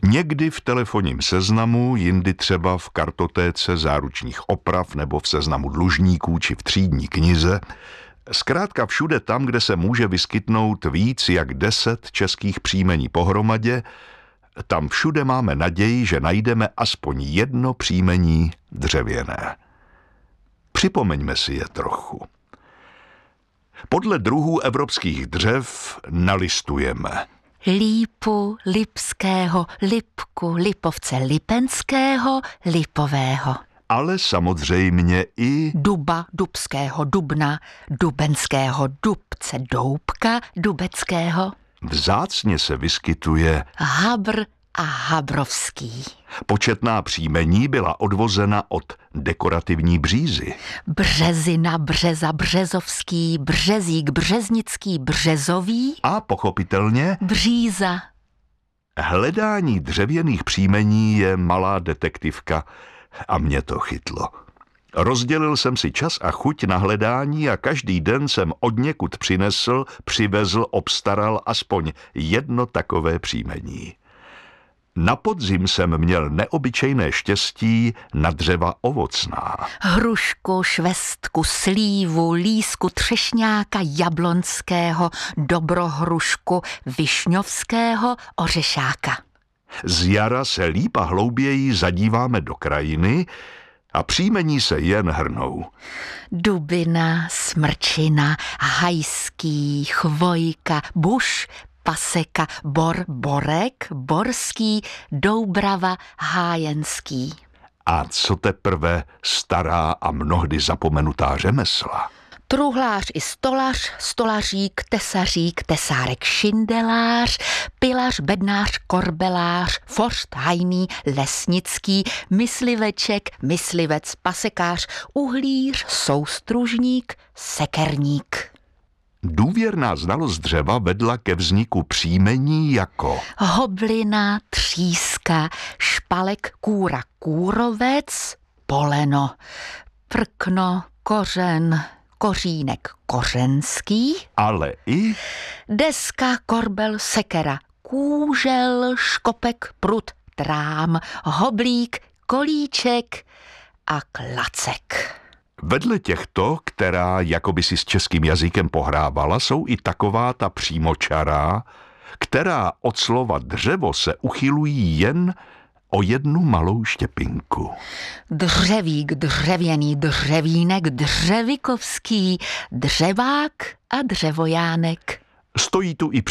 Někdy v telefonním seznamu, jindy třeba v kartotéce záručních oprav nebo v seznamu dlužníků či v třídní knize. Zkrátka všude tam, kde se může vyskytnout víc jak 10 českých příjmení pohromadě, tam všude máme naději, že najdeme aspoň jedno příjmení dřevěné. Připomeňme si je trochu. Podle druhů evropských dřev nalistujeme lípu, lipského, lipku, lipovce lipenského, lipového. Ale samozřejmě i duba, dubského, dubna, dubenského, dubce, doubka, dubeckého. Vzácně se vyskytuje habr a habrovský. Početná příjmení byla odvozena od dekorativní břízy. Březina, březa, březovský, březík, březnický, březový. A pochopitelně bříza. Hledání dřevěných příjmení je malá detektivka a mě to chytlo. Rozdělil jsem si čas a chuť na hledání a každý den jsem odněkud přivezl, obstaral aspoň jedno takové příjmení. Na podzim jsem měl neobyčejné štěstí na dřeva ovocná. Hrušku, švestku, slívu, lísku, třešňáka, jablonského, dobrohrušku, višňovského, ořešáka. Z jara se líp a hlouběji zadíváme do krajiny a příjmení se jen hrnou. Dubina, smrčina, hajský, chvojka, buš, paseka, bor, borek, borský, doubrava, hájenský. A co teprve stará a mnohdy zapomenutá řemesla? Truhlář i stolař, stolařík, tesařík, tesárek, šindelář, pilař, bednář, korbelář, forst, hajný, lesnický, mysliveček, myslivec, pasekář, uhlíř, soustružník, sekerník. Důvěrná znalost dřeva vedla ke vzniku příjmení jako hoblina, tříska, špalek, kůra, kůrovec, poleno, prkno, kořen, kořínek, kořenský, ale i deska, korbel, sekera, kůžel, škopek, prut, trám, hoblík, kolíček a klacek. Vedle těchto, která jakoby si s českým jazykem pohrávala, jsou i taková ta přímočará, která od slova dřevo se uchylují jen o jednu malou štěpinku. Dřevík, dřevěný, dřevínek, dřevikovský, dřevák a dřevojánek. Stojí tu i